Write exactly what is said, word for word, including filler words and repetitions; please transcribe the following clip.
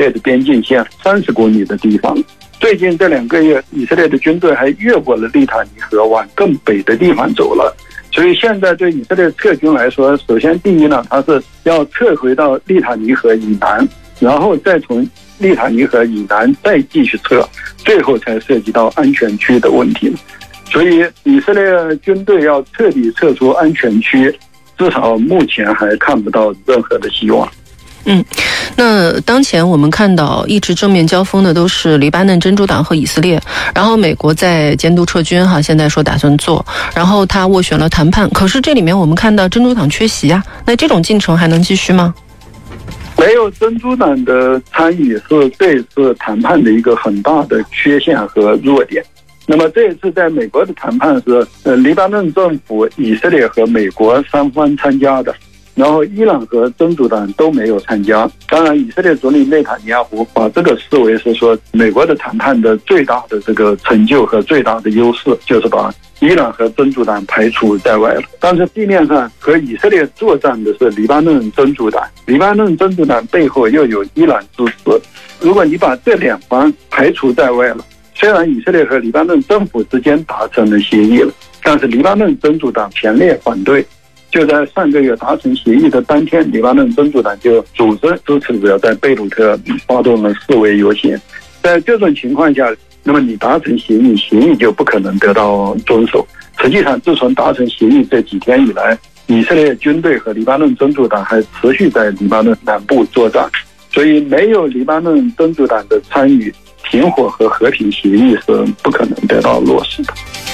列的边境线三十公里的地方。最近这两个月，以色列的军队还越过了利塔尼河，往更北的地方走了。所以现在对以色列撤军来说，首先第一呢，它是要撤回到利塔尼河以南，然后再从利塔尼河以南再继续撤，最后才涉及到安全区的问题。所以以色列军队要彻底撤出安全区，至少目前还看不到任何的希望。 嗯，那当前我们看到一直正面交锋的都是黎巴嫩真主党和以色列，然后美国在监督撤军哈，现在说打算做，然后他斡旋了谈判，可是这里面我们看到真主党缺席啊，那这种进程还能继续吗？ 没有真主党的参与是这次谈判的一个很大的缺陷和弱点。那么这一次在美国的谈判是呃，黎巴嫩政府、以色列和美国三方参加的，然后伊朗和真主党都没有参加。当然以色列总理内塔尼亚胡把这个视为是说美国的谈判的最大的这个成就和最大的优势，就是把伊朗和真主党排除在外了。但是地面上和以色列作战的是黎巴嫩真主党，黎巴嫩真主党背后又有伊朗支持。如果你把这两方排除在外了，虽然以色列和黎巴嫩政府之间达成了协议了，但是黎巴嫩真主党强烈反对。就在上个月达成协议的当天，黎巴嫩真主党就组织支持者在贝鲁特发动了示威游行。在这种情况下，那么你达成协议，协议就不可能得到遵守。实际上，自从达成协议这几天以来，以色列军队和黎巴嫩真主党还持续在黎巴嫩南部作战，所以没有黎巴嫩真主党的参与，停火和和平协议是不可能得到落实的。